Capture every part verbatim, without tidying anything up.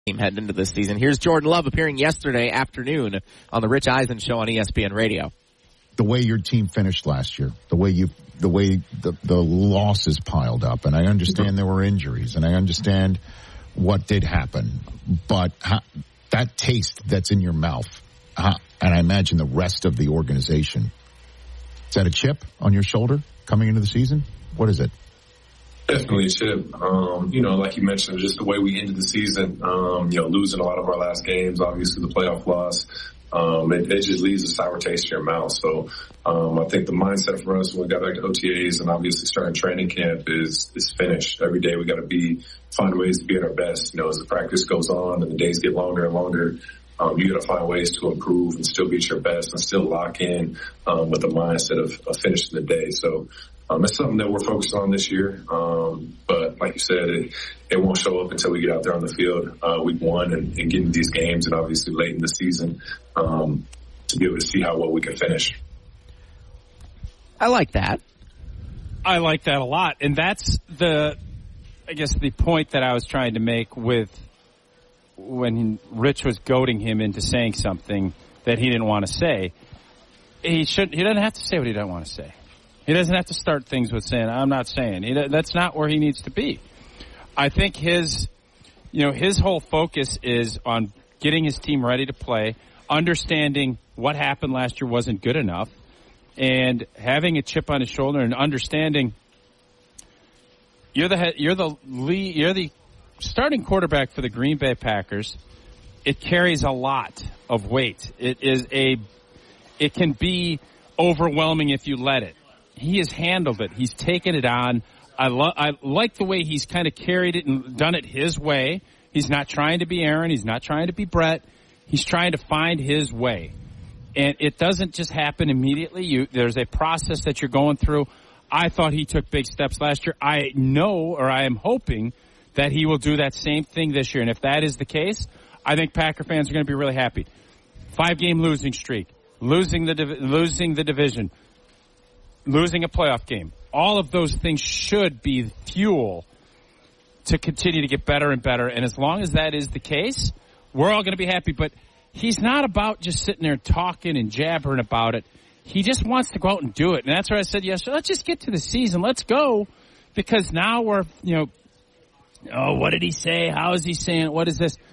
team heading into this season. Here's Jordan Love appearing yesterday afternoon on the Rich Eisen Show on E S P N Radio. The way your team finished last year, the way you, the way the, the losses piled up, and I understand there were injuries, and I understand what did happen, but how, that taste that's in your mouth, how, and I imagine the rest of the organization, is that a chip on your shoulder coming into the season? What is it? Definitely a chip. Um, you know, like you mentioned, just the way we ended the season, um, you know, losing a lot of our last games, obviously the playoff loss, um, it, it just leaves a sour taste in your mouth. So, um, I think the mindset for us when we got back to O T As and obviously starting training camp is, is finished. Every day we got to be, find ways to be at our best. You know, as the practice goes on and the days get longer and longer, um, you got to find ways to improve and still be at your best and still lock in, um, with the mindset of, of finishing the day. So, Um, it's something that we're focused on this year. Um, but like you said, it, it won't show up until we get out there on the field, uh, week one and, and get into these games and obviously late in the season, um, to be able to see how well we can finish. I like that. I like that a lot. And that's the, I guess the point that I was trying to make with when Rich was goading him into saying something that he didn't want to say. He shouldn't, he doesn't have to say what he doesn't want to say. He doesn't have to start things with saying, I'm not saying. He, that's not where he needs to be. I think his, you know, his whole focus is on getting his team ready to play, understanding what happened last year wasn't good enough, and having a chip on his shoulder and understanding you're the head, you're the lead, you're the starting quarterback for the Green Bay Packers. It carries a lot of weight. It is a, it can be overwhelming if you let it. He has handled it. He's taken it on. I, lo- I like the way he's kind of carried it and done it his way. He's not trying to be Aaron. He's not trying to be Brett. He's trying to find his way. And it doesn't just happen immediately. You, there's a process that you're going through. I thought he took big steps last year. I know, or I am hoping, that he will do that same thing this year. And if that is the case, I think Packer fans are going to be really happy. Five-game losing streak, losing the div- losing the division, losing a playoff game. All of those things should be fuel to continue to get better and better. And as long as that is the case, we're all going to be happy. But he's not about just sitting there talking and jabbering about it. He just wants to go out and do it. And that's what I said yesterday. Let's just get to the season. Let's go. Because now we're, you know, oh, what did he say? How is he saying it? What is this?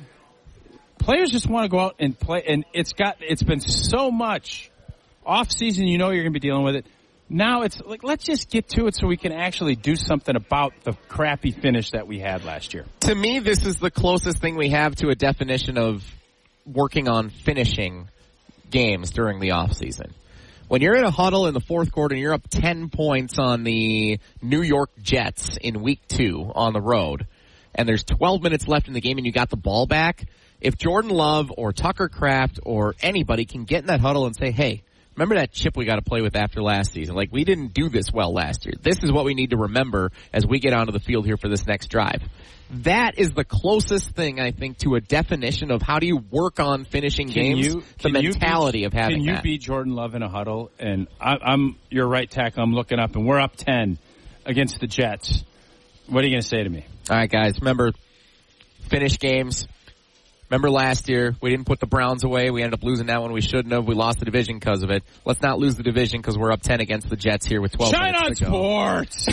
Players just want to go out and play. And it's got, it's been so much off season. You know you're going to be dealing with it. Now it's like, let's just get to it so we can actually do something about the crappy finish that we had last year. To me, this is the closest thing we have to a definition of working on finishing games during the offseason. When you're in a huddle in the fourth quarter and you're up ten points on the New York Jets in week two on the road, and there's twelve minutes left in the game and you got the ball back, if Jordan Love or Tucker Kraft or anybody can get in that huddle and say, hey, remember that chip we got to play with after last season? Like, we didn't do this well last year. This is what we need to remember as we get onto the field here for this next drive. That is the closest thing, I think, to a definition of how do you work on finishing can games, you, the mentality be, of having that. Can you that. be Jordan Love in a huddle? And I, I'm your right tackle. I'm looking up, and we're up ten against the Jets. What are you going to say to me? All right, guys, remember, finish games. Remember last year, we didn't put the Browns away. We ended up losing that one. We shouldn't have. We lost the division because of it. Let's not lose the division because we're up ten against the Jets here with twelve Shine minutes on to go. Sports.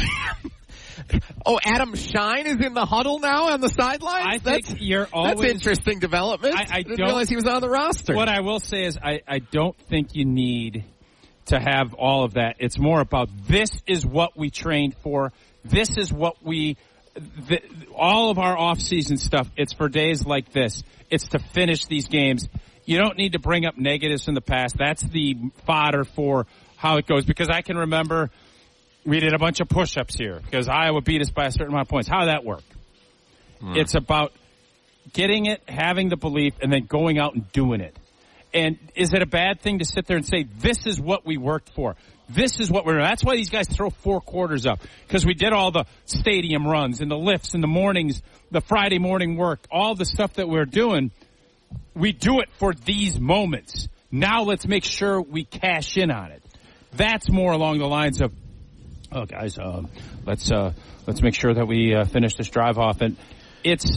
Oh, Adam Shine is in the huddle now on the sidelines? I think that's, you're always... That's interesting development. I, I didn't don't realize he was on the roster. What I will say is I, I don't think you need to have all of that. It's more about this is what we trained for. This is what we... The, all of our off-season stuff, it's for days like this. It's to finish these games. You don't need to bring up negatives from the past. That's the fodder for how it goes. Because I can remember we did a bunch of push-ups here because Iowa beat us by a certain amount of points. How did that work? Hmm. It's about getting it, having the belief, and then going out and doing it. And is it a bad thing to sit there and say, this is what we worked for? This is what we're doing. That's why these guys throw four quarters up. Because we did all the stadium runs and the lifts in the mornings, the Friday morning work, all the stuff that we're doing. We do it for these moments. Now let's make sure we cash in on it. That's more along the lines of, oh, guys, uh, let's uh, let's make sure that we uh, finish this drive off. And it's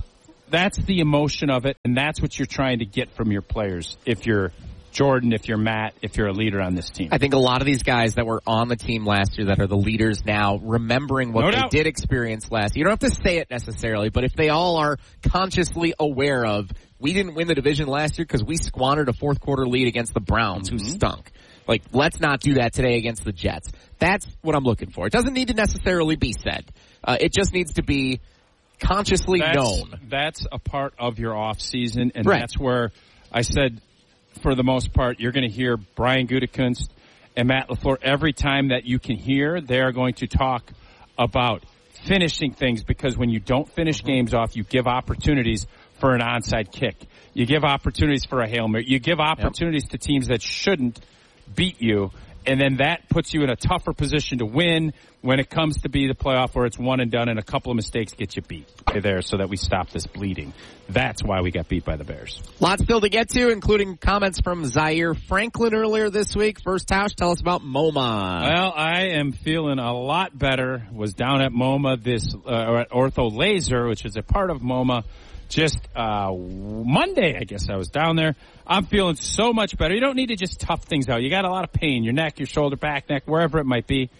that's the emotion of it, and that's what you're trying to get from your players. If you're Jordan, if you're Matt, if you're a leader on this team. I think a lot of these guys that were on the team last year that are the leaders now, remembering what No they doubt. did experience last year. You don't have to say it necessarily, but if they all are consciously aware of, we didn't win the division last year because we squandered a fourth quarter lead against the Browns, mm-hmm. who stunk. Like, let's not do that today against the Jets. That's what I'm looking for. It doesn't need to necessarily be said. Uh, it just needs to be consciously that's, known. That's a part of your off season, and right. that's where I said, for the most part, you're going to hear Brian Gutekunst and Matt LaFleur every time that you can hear. They are going to talk about finishing things, because when you don't finish games off, you give opportunities for an onside kick. You give opportunities for a Hail Mary. You give opportunities yep. to teams that shouldn't beat you, and then that puts you in a tougher position to win when it comes to be the playoff where it's one and done and a couple of mistakes get you beat there so that we stop this bleeding. That's why we got beat by the Bears. Lots still to get to, including comments from Zaire Franklin earlier this week. First, Tausch, tell us about MoMA. Well, I am feeling a lot better. Was down at MoMA this, uh, or at Ortho Laser, which is a part of MoMA, just uh Monday, I guess I was down there. I'm feeling so much better. You don't need to just tough things out. You got a lot of pain, your neck, your shoulder, back, neck, wherever it might be.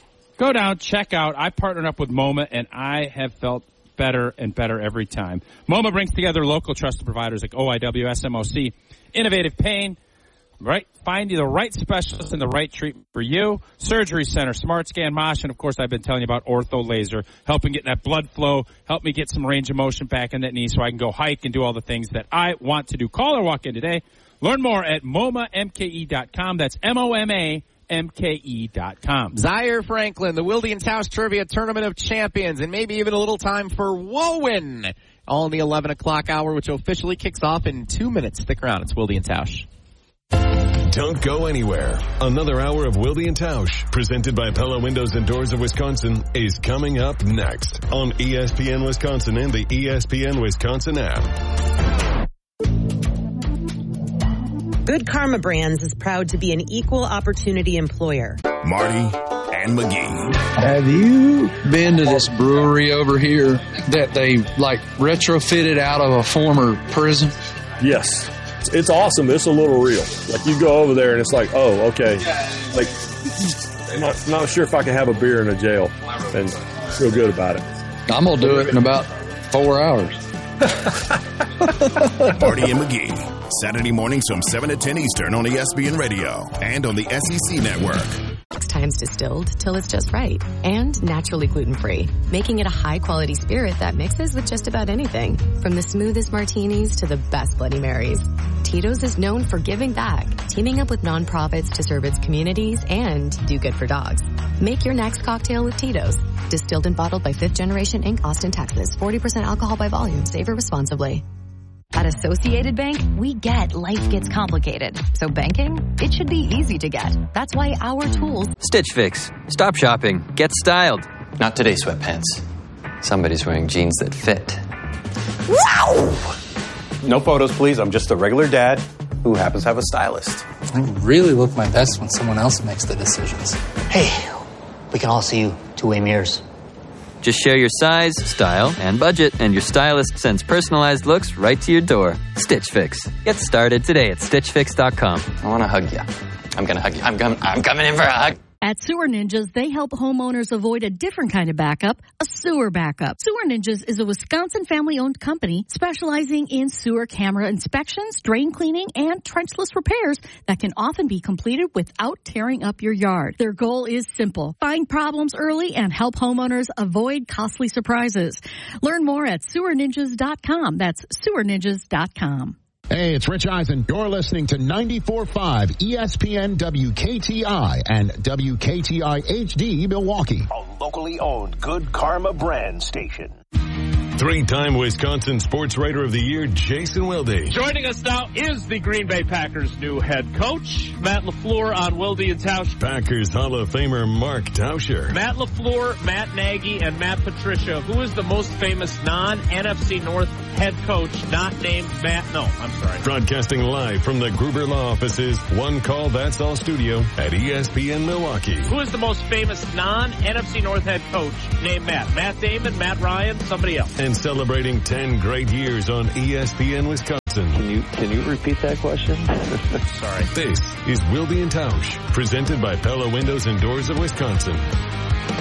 Go down, check out. I partnered up with MoMA, and I have felt better and better every time. MoMA brings together local trusted providers like O I W, S M O C, Innovative Pain, right? Find you the right specialist and the right treatment for you. Surgery Center, Smart Scan, Mosh, and of course I've been telling you about Ortho Laser, helping get that blood flow, help me get some range of motion back in that knee so I can go hike and do all the things that I want to do. Call or walk in today. Learn more at M O M A M K E dot com. That's M O M A M K E dot com. Zaire Franklin, the Wilde and Tausch Trivia Tournament of Champions, and maybe even a little time for Wowen, all in the eleven o'clock hour, which officially kicks off in two minutes. Stick around. It's Wilde and Tausch. Don't go anywhere. Another hour of Wilde and Tausch, presented by Pella Windows and Doors of Wisconsin, is coming up next on E S P N Wisconsin and the E S P N Wisconsin app. Good Karma Brands is proud to be an equal opportunity employer. Marty and McGee. Have you been to this brewery over here that they like retrofitted out of a former prison? Yes. It's awesome. It's a little real. Like you go over there and it's like, oh, okay. Like, I'm not, not sure if I can have a beer in a jail and feel good about it. I'm going to do it in about four hours. Marty and McGee, Saturday mornings from seven to ten Eastern on E S P N Radio and on the S E C Network. Six times distilled till it's just right, and naturally gluten-free, making it a high-quality spirit that mixes with just about anything, from the smoothest martinis to the best Bloody Marys. Tito's is known for giving back, teaming up with nonprofits to serve its communities and do good for dogs. Make your next cocktail with Tito's. Distilled and bottled by Fifth Generation Incorporated, Austin, Texas. forty percent alcohol by volume. Savor responsibly. At Associated Bank, we get life gets complicated. So banking, it should be easy to get. That's why our tools... Stitch Fix. Stop shopping. Get styled. Not today, sweatpants. Somebody's wearing jeans that fit. Wow! No photos, please. I'm just a regular dad who happens to have a stylist. I really look my best when someone else makes the decisions. Hey, we can all see you two-way mirrors. Just share your size, style, and budget, and your stylist sends personalized looks right to your door. Stitch Fix. Get started today at stitch fix dot com. I want to hug you. I'm going to hug you. I'm, com- I'm coming in for a hug. At Sewer Ninjas, they help homeowners avoid a different kind of backup, a sewer backup. Sewer Ninjas is a Wisconsin family-owned company specializing in sewer camera inspections, drain cleaning, and trenchless repairs that can often be completed without tearing up your yard. Their goal is simple: find problems early and help homeowners avoid costly surprises. Learn more at sewer ninjas dot com. That's sewer ninjas dot com. Hey, it's Rich Eisen. You're listening to ninety-four point five E S P N W K T I and W K T I H D Milwaukee. A locally owned Good Karma brand station. Three-time Wisconsin Sports Writer of the Year, Jason Wilde. Joining us now is the Green Bay Packers' new head coach, Matt LaFleur, on Wilde and Tausch. Packers Hall of Famer Mark Tauscher. Matt LaFleur, Matt Nagy, and Matt Patricia. Who is the most famous non-N F C North head coach not named Matt? No, I'm sorry. Broadcasting live from the Gruber Law Offices, One Call That's All studio at E S P N Milwaukee. Who is the most famous non-N F C North head coach named Matt? Matt Damon, Matt Ryan, somebody else. And and celebrating ten great years on E S P N Wisconsin. Can you can you repeat that question? Sorry. This is Wilde and Tausch, presented by Pella Windows and Doors of Wisconsin.